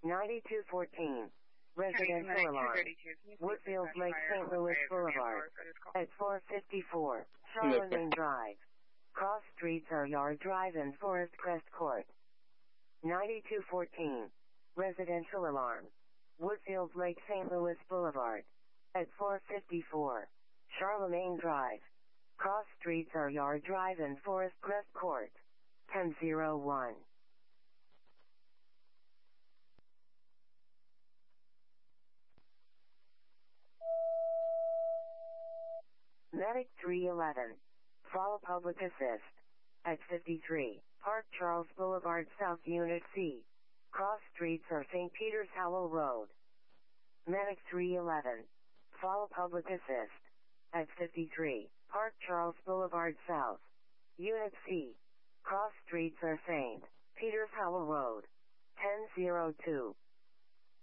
9214. Residential alarm. Woodfield Lake St. Louis Boulevard. At 454. Charlemagne Drive. Cross streets are Yard Drive and Forest Crest Court. 9214. Residential alarm. Woodfield Lake St. Louis Boulevard. At 454. Charlemagne Drive. Cross streets are Yard Drive and Forest Crest Court. 1001. Medic 311. Follow Public Assist. At 53. Park Charles Boulevard South Unit C. Cross streets are St. Peter's Howell Road. Medic 311. Follow Public Assist. At 53. Park Charles Boulevard South. Unit C. Cross streets are St. Peter's Howell Road. 1002.